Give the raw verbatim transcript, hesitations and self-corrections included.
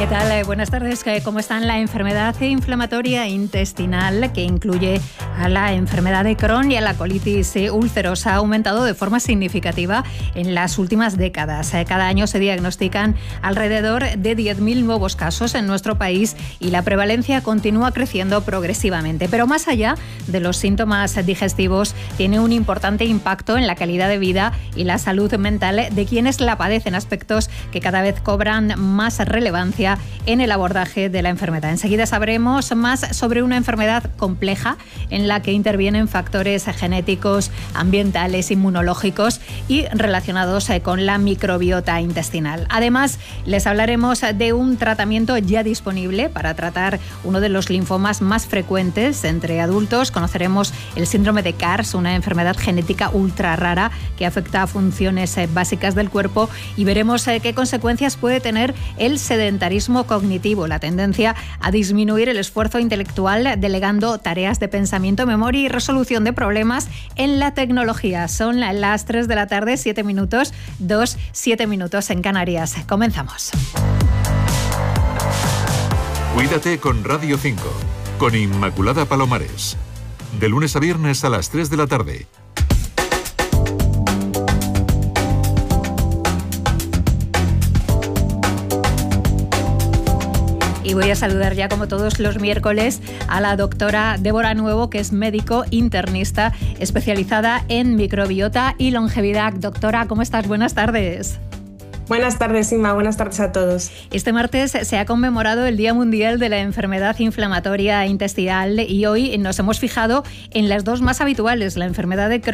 ¿Qué tal? Buenas tardes. ¿Cómo están? La enfermedad inflamatoria intestinal, que incluye a la enfermedad de Crohn y a la colitis ulcerosa, ha aumentado de forma significativa en las últimas décadas. Cada año se diagnostican alrededor de diez mil nuevos casos en nuestro país y la prevalencia continúa creciendo progresivamente. Pero más allá de los síntomas digestivos, tiene un importante impacto en la calidad de vida y la salud mental de quienes la padecen, aspectos que cada vez cobran más relevancia en el abordaje de la enfermedad. Enseguida sabremos más sobre una enfermedad compleja en la que intervienen factores genéticos, ambientales, inmunológicos y relacionados con la microbiota intestinal. Además, les hablaremos de un tratamiento ya disponible para tratar uno de los linfomas más frecuentes entre adultos. Conoceremos el síndrome de C A R S, una enfermedad genética ultra rara que afecta a funciones básicas del cuerpo, y veremos qué consecuencias puede tener el sedentarismo cognitivo, la tendencia a disminuir el esfuerzo intelectual delegando tareas de pensamiento, memoria y resolución de problemas en la tecnología. Son las tres de la tarde, siete minutos, dos, siete minutos en Canarias. Comenzamos. Cuídate con Radio cinco, con Inmaculada Palomares. De lunes a viernes a las tres de la tarde. Y voy a saludar ya, como todos los miércoles, a la doctora Débora Nuevo, que es médico internista especializada en microbiota y longevidad. Doctora, ¿cómo estás? Buenas tardes. Buenas tardes, Inma. Buenas tardes a todos. Este martes se ha conmemorado el Día Mundial de la Enfermedad Inflamatoria Intestinal y hoy nos hemos fijado en las dos más habituales, la enfermedad de Crohn